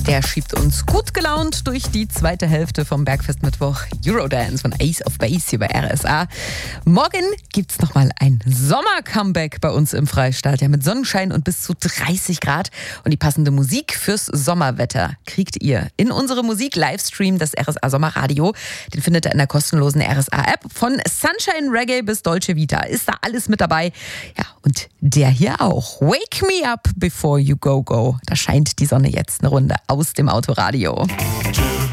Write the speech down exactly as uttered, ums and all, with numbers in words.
Der schiebt uns gut gelaunt durch die zweite Hälfte vom Bergfest-Mittwoch Eurodance von Ace of Base hier bei R S A. Morgen gibt's nochmal ein Sommer-Comeback bei uns im Freistaat. Ja, mit Sonnenschein und bis zu dreißig Grad. Und die passende Musik fürs Sommerwetter kriegt ihr in unsere Musik-Livestream des R S A Sommerradio. Den findet ihr in der kostenlosen R S A-App. Von Sunshine Reggae bis Dolce Vita ist da alles mit dabei. Ja, und der hier auch. Wake me up before you go go. Da scheint die Sonne jetzt eine Runde aus dem Autoradio.